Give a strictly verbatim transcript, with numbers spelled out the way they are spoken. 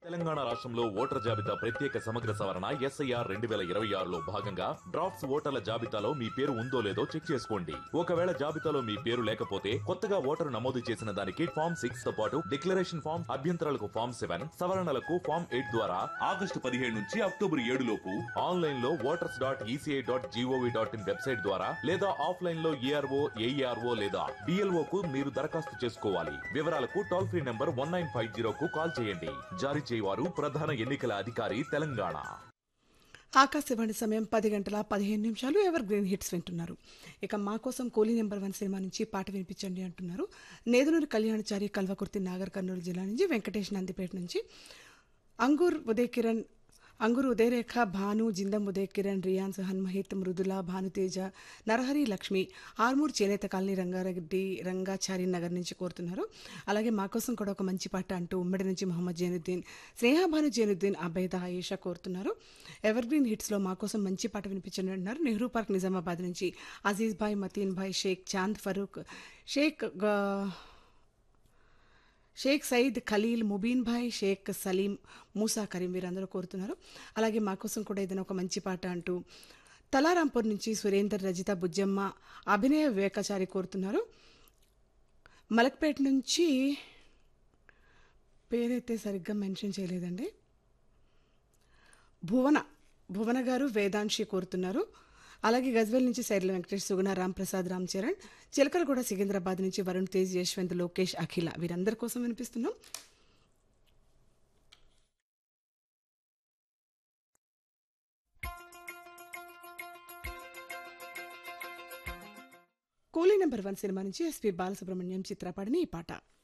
తెలంగాణ రాష్ట్రంలో ఓటర్ జాబితా ప్రత్యేక సమగ్ర సవరణ ఎస్ఐఆర్ రెండు వేల ఇరవై ఆరులో భాగంగా డ్రాఫ్ట్స్ ఓటర్ల జాబితాలో మీ పేరు ఉందో లేదో చెక్ చేసుకోండి. ఒకవేళ జాబితాలో మీ పేరు లేకపోతే కొత్తగా ఓటరు నమోదు చేసిన దానికి ఫామ్ సిక్స్ తో పాటు డిక్లరేషన్ ఫామ్, అభ్యంతరాలకు ఫామ్ సెవెన్, సవరణలకు ఫామ్ ఎయిట్ ద్వారా ఆగస్టు పదిహేడు నుంచి అక్టోబర్ ఏడు లోపు ఆన్లైన్ లో voters dot ECI dot GOV dot in website ద్వారా లేదా ఆఫ్లైన్ లో ఏఆర్ఓ ఏఈఆర్ఓ లేదా బిఎల్ఓ కు మీరు దరఖాస్తు చేసుకోవాలి. వివరాలకు toll free number one nine five zero కు కాల్ చేయండి. జారీ వారు ప్రధాన ఎన్నికల అధికారి తెలంగాణ. ఆకాశవాణి సమయం పది గంటల పదిహేను నిమిషాలు. ఎవర్ గ్రీన్ హిట్స్ వింటున్నారు. ఇక మా కోసం కూలీ నెంబర్ వన్ సినిమా నుంచి పాట వినిపించండి అంటున్నారు. నేదునూరు కళ్యాణచారి, కల్వకుర్తి, నాగర్ కర్నూలు జిల్లా నుంచి, వెంకటేష్ నందిపేట నుంచి, అంగూర్ ఉదయ్ కిరణ్, అంగురు ఉదయరేఖ, భాను, జిందం ఉదయ్ కిరణ్, రియాన్స్, హన్మహిత్, మృదుల, భానుతేజ, నరహరి, లక్ష్మి, ఆర్మూర్ చేనేత కాలనీ, రంగారెడ్డి, రంగాచారి నగర్ నుంచి కోరుతున్నారు. అలాగే మా కోసం కూడా ఒక మంచి పాట అంటూ ఉమ్మడి నుంచి మహమ్మద్ జైనుద్దీన్, స్నేహాభాను జైనుద్దీన్, అబైద, ఆయేషా కోరుతున్నారు. ఎవర్ గ్రీన్ హిట్స్లో మా కోసం మంచి పాట వినిపించండి అంటున్నారు. నెహ్రూ పార్క్, నిజామాబాద్ నుంచి అజీజ్ భాయ్, మతీన్ భాయ్, షేక్ చాంద్ ఫరూక్, షేక్ షేక్ సయీద్, ఖలీల్, ముబీన్ భాయ్, షేక్ సలీం, మూసా కరీం వీరందరూ కోరుతున్నారు. అలాగే మా కోసం కూడా ఏదైనా ఒక మంచి పాట అంటూ తలారాంపూర్ నుంచి సురేందర్, రజిత, బుజ్జమ్మ, అభినయ వివేకాచారి కోరుతున్నారు. మలక్పేట నుంచి పేరైతే సరిగ్గా మెన్షన్ చేయలేదండి. భువన భువన గారు, వేదాంశి కోరుతున్నారు. అలాగే గజ్వేల్ నుంచి సైర్ల వెంకటేష్, సుగుణ, రామ్ ప్రసాద్, రామ్ చరణ్, చిలకలగూడ, సికింద్రాబాద్ నుంచి వరుణ్ తేజ్, యశ్వంత్, లోకేష్, అఖిల వీరందరి కోసం వినిపిస్తున్నాం. కూలీ నెంబర్ వన్ సినిమా నుంచి ఎస్పీ బాలసుబ్రహ్మణ్యం చిత్రపాడిని ఈ పాట.